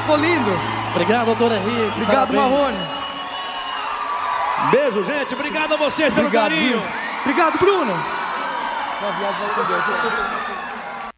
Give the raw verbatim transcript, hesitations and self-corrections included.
ficou lindo. Obrigado, doutor Henrique. Obrigado, Parabéns. Marrone. Beijo, gente. Obrigado a vocês pelo Obrigado, carinho. Bruno. Obrigado, Bruno. Uma viagem vai com Deus.